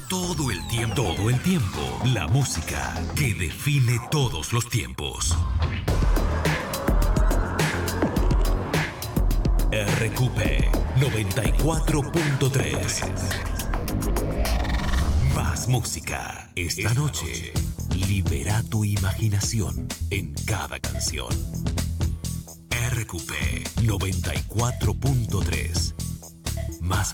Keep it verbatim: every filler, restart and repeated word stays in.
todo el tiempo. Todo el tiempo. La música que define todos los tiempos. R Q P noventa y cuatro punto tres. Más música. Esta noche, libera tu imaginación en cada canción. R Q P noventa y cuatro punto tres. Más